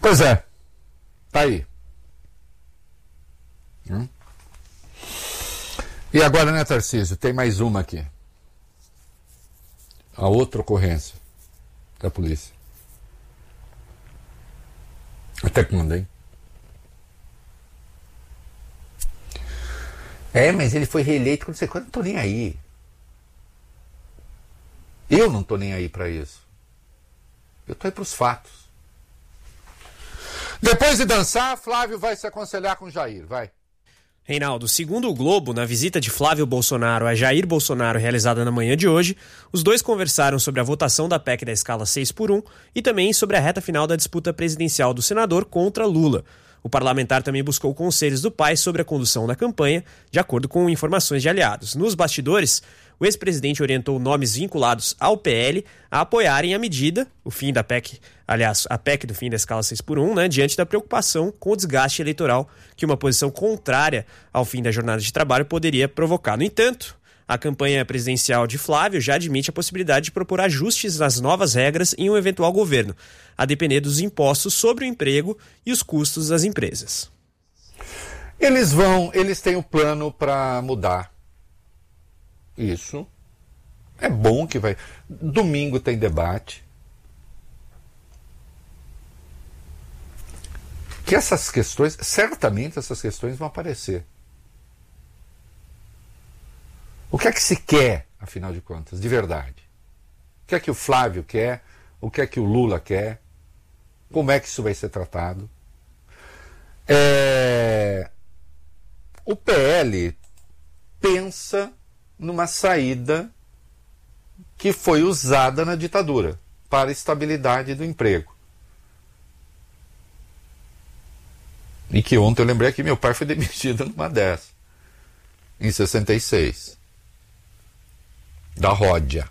Pois é, tá aí. E agora, né, Tarcísio, tem mais uma aqui. A outra ocorrência da polícia. Até que mandei. Mas ele foi reeleito quando você... Eu não tô nem aí. Eu não tô nem aí pra isso. Eu tô aí pros fatos. Depois de dançar, Flávio vai se aconselhar com Jair, vai. Reinaldo, segundo o Globo, na visita de Flávio Bolsonaro a Jair Bolsonaro realizada na manhã de hoje, os dois conversaram sobre a votação da PEC da escala 6x1 e também sobre a reta final da disputa presidencial do senador contra Lula. O parlamentar também buscou conselhos do pai sobre a condução da campanha, de acordo com informações de aliados. Nos bastidores, o ex-presidente orientou nomes vinculados ao PL a apoiarem a medida, o fim da PEC, aliás, a PEC do fim da escala 6x1, né, diante da preocupação com o desgaste eleitoral que uma posição contrária ao fim da jornada de trabalho poderia provocar. No entanto, a campanha presidencial de Flávio já admite a possibilidade de propor ajustes nas novas regras em um eventual governo, a depender dos impostos sobre o emprego e os custos das empresas. Eles têm um plano para mudar. Isso. É bom que vai. Domingo tem debate. Que essas questões, certamente essas questões vão aparecer. O que é que se quer, afinal de contas, de verdade? O que é que o Flávio quer? O que é que o Lula quer? Como é que isso vai ser tratado? O PL pensa numa saída que foi usada na ditadura para a estabilidade do emprego. E que ontem eu lembrei que meu pai foi demitido numa dessas, em 66. Da Ródia.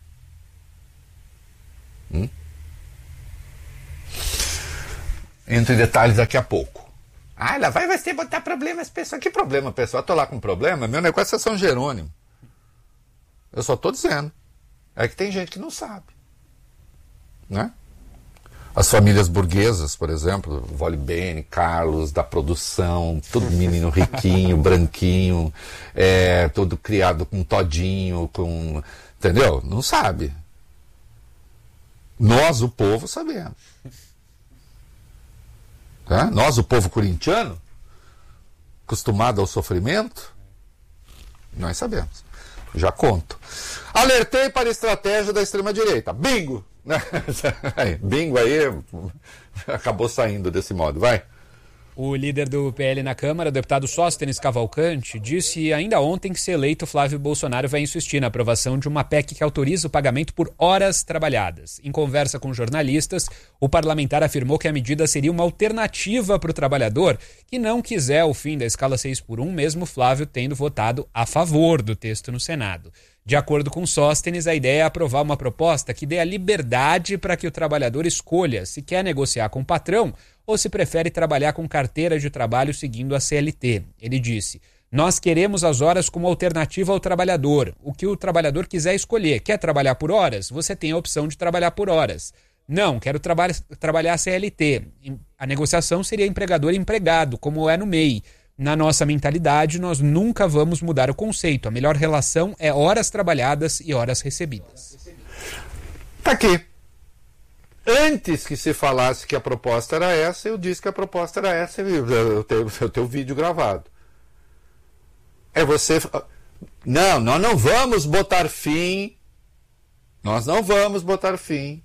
Entro em detalhes daqui a pouco. Lá vai ser botar problemas pessoal. Que problema pessoal? Eu tô lá com problema. Meu negócio é São Jerônimo. Eu só tô dizendo. É que tem gente que não sabe. Né? As famílias burguesas, por exemplo, Vole Bene, Carlos, da produção, todo menino riquinho, branquinho, todo criado com todinho, com... Entendeu? Não sabe. Nós, o povo, sabemos. Nós, o povo corintiano, acostumado ao sofrimento, nós sabemos. Já conto. Alertei para a estratégia da extrema-direita. Bingo! Bingo aí acabou saindo desse modo. Vai. O líder do PL na Câmara, o deputado Sóstenes Cavalcante, disse ainda ontem que, se eleito, Flávio Bolsonaro vai insistir na aprovação de uma PEC que autoriza o pagamento por horas trabalhadas. Em conversa com jornalistas, o parlamentar afirmou que a medida seria uma alternativa para o trabalhador que não quiser o fim da escala 6x1, mesmo Flávio tendo votado a favor do texto no Senado. De acordo com Sóstenes, a ideia é aprovar uma proposta que dê a liberdade para que o trabalhador escolha se quer negociar com o patrão ou se prefere trabalhar com carteira de trabalho seguindo a CLT. Ele disse: nós queremos as horas como alternativa ao trabalhador. O que o trabalhador quiser escolher. Quer trabalhar por horas? Você tem a opção de trabalhar por horas. Não, quero trabalhar a CLT. A negociação seria empregador e empregado, como é no MEI. Na nossa mentalidade, nós nunca vamos mudar o conceito. A melhor relação é horas trabalhadas e horas recebidas. Tá aqui. Antes que se falasse que a proposta era essa, eu disse que a proposta era essa. Eu tenho o vídeo gravado. Você... Não, nós não vamos botar fim. Nós não vamos botar fim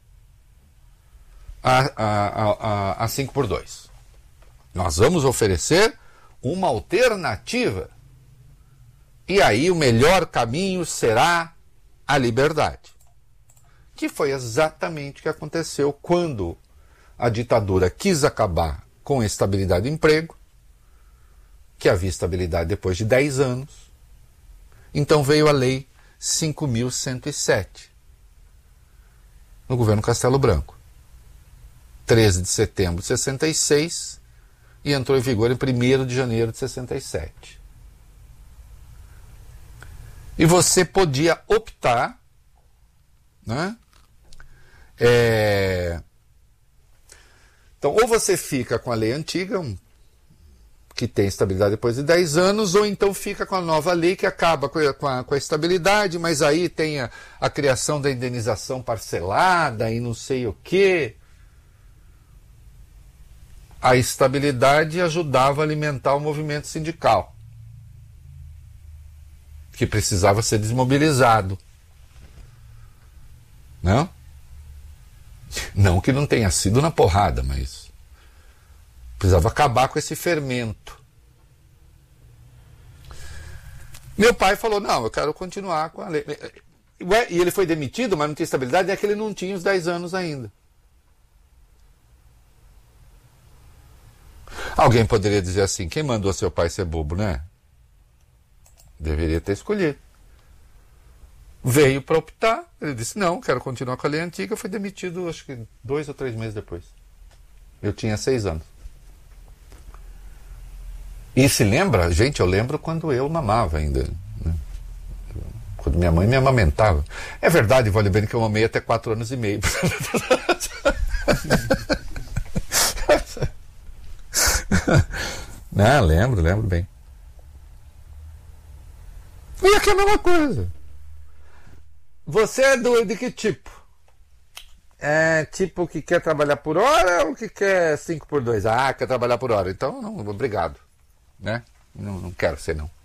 a 5x2. Nós vamos oferecer uma alternativa. E aí o melhor caminho será a liberdade. Que foi exatamente o que aconteceu quando a ditadura quis acabar com a estabilidade do emprego, que havia estabilidade depois de 10 anos. Então veio a Lei 5.107, no governo Castelo Branco. 13 de setembro de 66 e entrou em vigor em 1º de janeiro de 67. E você podia optar, né, Então, ou você fica com a lei antiga, que tem estabilidade depois de 10 anos, ou então fica com a nova lei que acaba com a estabilidade, mas aí tem a criação da indenização parcelada e não sei o quê. A estabilidade ajudava a alimentar o movimento sindical, que precisava ser desmobilizado. Não que não tenha sido na porrada, mas precisava acabar com esse fermento. Meu pai falou, não, eu quero continuar com a lei. E ele foi demitido, mas não tinha estabilidade, é que ele não tinha os 10 anos ainda. Alguém poderia dizer assim, quem mandou seu pai ser bobo, né? Deveria ter escolhido. Veio para optar, ele disse, não, quero continuar com a lei antiga, foi demitido acho que 2 ou 3 meses depois. Eu tinha 6 anos. E se lembra, gente, eu lembro quando eu mamava ainda, né? Quando minha mãe me amamentava. É verdade, vale bem que eu mamei até 4 anos e meio. Não, lembro bem. E aqui é a mesma coisa. Você é de que tipo? É tipo que quer trabalhar por hora ou que quer 5x2? Ah, quer trabalhar por hora. Então, não, obrigado. Né? Não quero ser, não.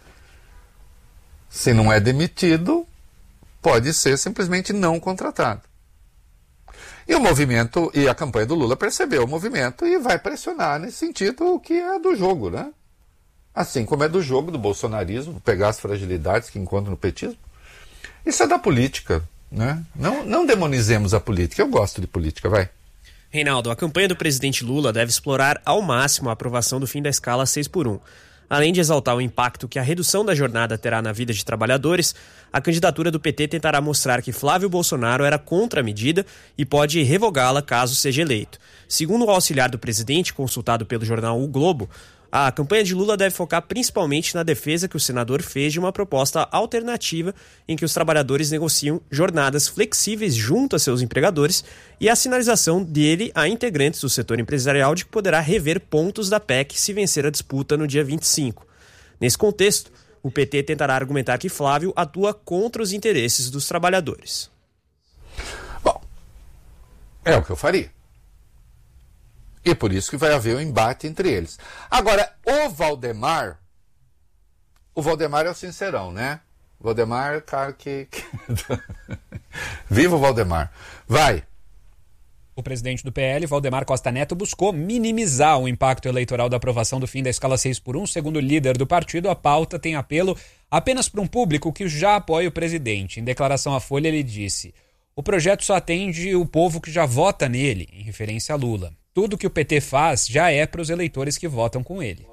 Se não é demitido, pode ser simplesmente não contratado. E o movimento, e a campanha do Lula percebeu o movimento e vai pressionar nesse sentido o que é do jogo, né? Assim como é do jogo do bolsonarismo, pegar as fragilidades que encontra no petismo. Isso é da política, né? Não demonizemos a política. Eu gosto de política, vai. Reinaldo, a campanha do presidente Lula deve explorar ao máximo a aprovação do fim da escala 6x1. Além de exaltar o impacto que a redução da jornada terá na vida de trabalhadores, a candidatura do PT tentará mostrar que Flávio Bolsonaro era contra a medida e pode revogá-la caso seja eleito. Segundo o auxiliar do presidente, consultado pelo jornal O Globo, a campanha de Lula deve focar principalmente na defesa que o senador fez de uma proposta alternativa em que os trabalhadores negociam jornadas flexíveis junto a seus empregadores e a sinalização dele a integrantes do setor empresarial de que poderá rever pontos da PEC se vencer a disputa no dia 25. Nesse contexto, o PT tentará argumentar que Flávio atua contra os interesses dos trabalhadores. Bom, é o que eu faria. E por isso que vai haver um embate entre eles. Agora, o Valdemar é o sincerão, né? O Valdemar é o cara que... Viva o Valdemar. Vai. O presidente do PL, Valdemar Costa Neto, buscou minimizar o impacto eleitoral da aprovação do fim da escala 6x1. Segundo o líder do partido, a pauta tem apelo apenas para um público que já apoia o presidente. Em declaração à Folha, ele disse: o projeto só atende o povo que já vota nele, em referência a Lula. Tudo que o PT faz já é para os eleitores que votam com ele.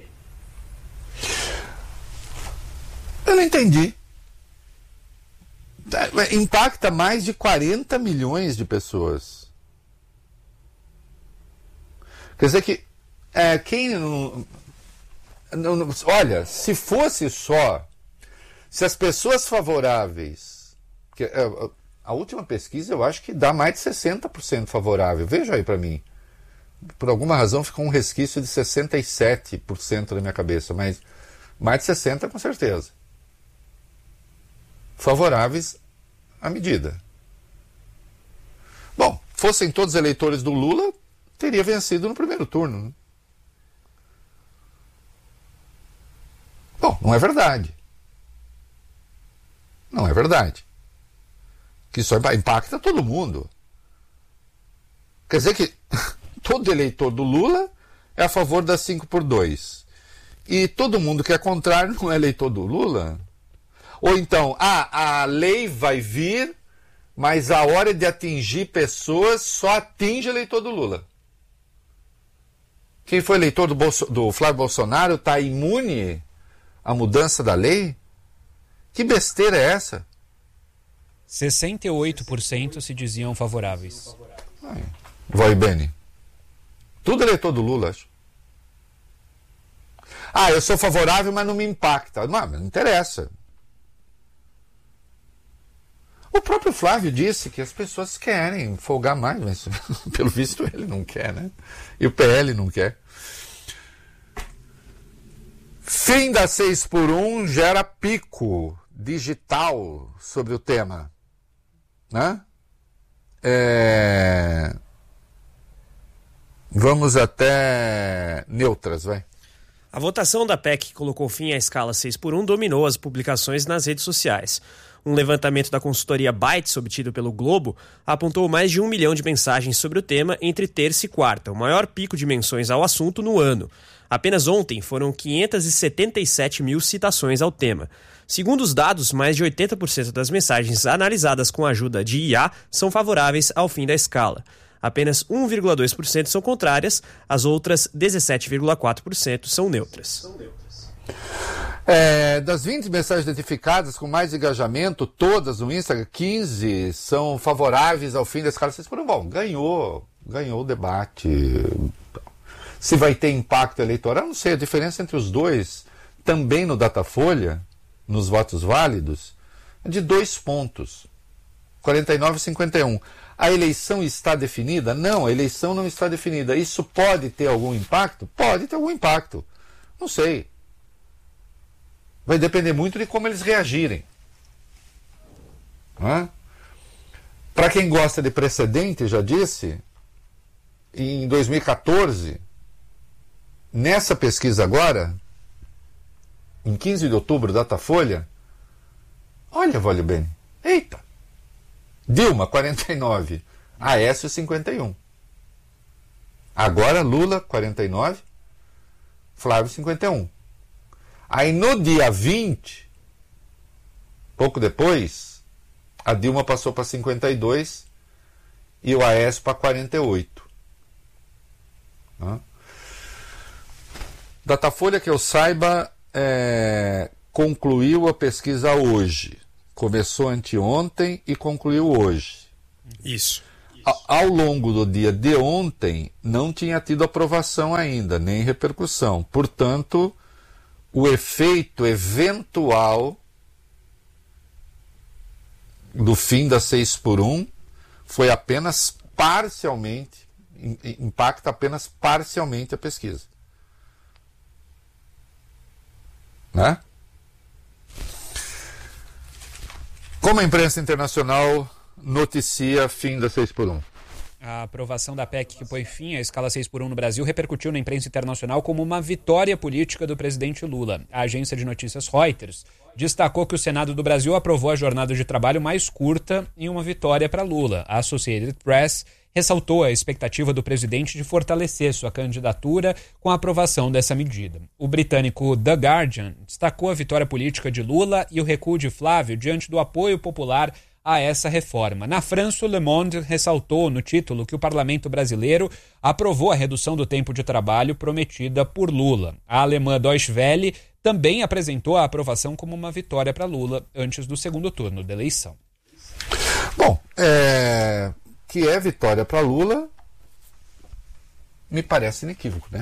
Eu não entendi. Impacta mais de 40 milhões de pessoas. Quer dizer que quem não, olha, se fosse só, se as pessoas favoráveis, que, a última pesquisa eu acho que dá mais de 60% favorável. Veja aí para mim. Por alguma razão ficou um resquício de 67% na minha cabeça, mas mais de 60% com certeza. Favoráveis à medida. Bom, fossem todos eleitores do Lula, teria vencido no primeiro turno. Né? Bom, não é verdade. Não é verdade. Que isso impacta todo mundo. Quer dizer que todo eleitor do Lula é a favor da 5x2. E todo mundo que é contrário não é eleitor do Lula. Ou então, a lei vai vir, mas a hora de atingir pessoas só atinge eleitor do Lula. Quem foi eleitor do Flávio Bolsonaro está imune à mudança da lei? Que besteira é essa? 68% se diziam favoráveis. Vai, Beni. Tudo eleitor do Lula, acho. Eu sou favorável, mas não me impacta. Não interessa. O próprio Flávio disse que as pessoas querem folgar mais, mas pelo visto ele não quer, né? E o PL não quer. Fim da 6x1 gera pico digital sobre o tema, né? Vamos até neutras, vai. A votação da PEC que colocou fim à escala 6x1 dominou as publicações nas redes sociais. Um levantamento da consultoria Bytes, obtido pelo Globo, apontou mais de 1 milhão de mensagens sobre o tema entre terça e quarta, o maior pico de menções ao assunto no ano. Apenas ontem foram 577 mil citações ao tema. Segundo os dados, mais de 80% das mensagens analisadas com a ajuda de IA são favoráveis ao fim da escala. Apenas 1,2% são contrárias, as outras 17,4% são neutras. Das 20 mensagens identificadas com mais engajamento, todas no Instagram, 15 são favoráveis ao fim da escala 6x1. Bom, ganhou o debate. Se vai ter impacto eleitoral, não sei. A diferença entre os dois, também no Datafolha, nos votos válidos, é de 2 pontos. 49 e 51. A eleição está definida? Não, a eleição não está definida. Isso pode ter algum impacto? Pode ter algum impacto. Não sei. Vai depender muito de como eles reagirem. Para quem gosta de precedente, já disse, em 2014, nessa pesquisa agora, em 15 de outubro, Datafolha, olha, vale bem, eita, Dilma, 49, Aécio, 51. Agora Lula, 49, Flávio, 51. Aí no dia 20, pouco depois, a Dilma passou para 52 e o Aécio para 48. Datafolha, que eu saiba, concluiu a pesquisa hoje. Começou anteontem e concluiu hoje. Isso. Ao longo do dia de ontem, não tinha tido aprovação ainda, nem repercussão. Portanto, o efeito eventual do fim da 6x1 foi apenas parcialmente, impacta apenas parcialmente a pesquisa. Né? Como a imprensa internacional noticia fim da 6x1? A aprovação da PEC que põe fim à escala 6x1 no Brasil repercutiu na imprensa internacional como uma vitória política do presidente Lula. A agência de notícias Reuters destacou que o Senado do Brasil aprovou a jornada de trabalho mais curta em uma vitória para Lula. A Associated Press ressaltou a expectativa do presidente de fortalecer sua candidatura com a aprovação dessa medida. O britânico The Guardian destacou a vitória política de Lula e o recuo de Flávio diante do apoio popular a essa reforma. Na França, o Le Monde ressaltou no título que o parlamento brasileiro aprovou a redução do tempo de trabalho prometida por Lula. A alemã Deutsche Welle também apresentou a aprovação como uma vitória para Lula antes do segundo turno da eleição. Bom, que é vitória para Lula, me parece inequívoco, né?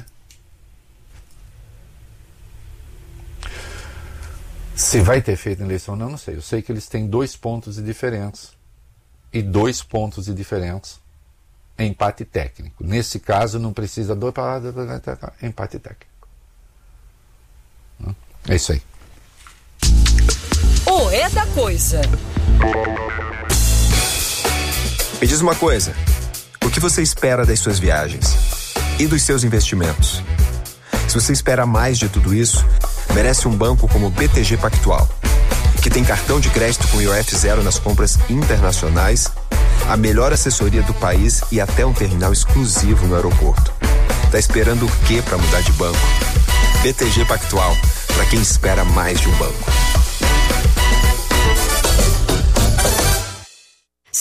Se vai ter feito eleição ou não sei. Eu sei que eles têm 2 pontos de diferença. E 2 pontos de diferença é empate técnico. Nesse caso, não precisa empate técnico. É isso aí. O É da Coisa. Me diz uma coisa. O que você espera das suas viagens? E dos seus investimentos? Se você espera mais de tudo isso, merece um banco como o BTG Pactual, que tem cartão de crédito com IOF zero nas compras internacionais, a melhor assessoria do país e até um terminal exclusivo no aeroporto. Tá esperando o quê para mudar de banco? BTG Pactual, para quem espera mais de um banco.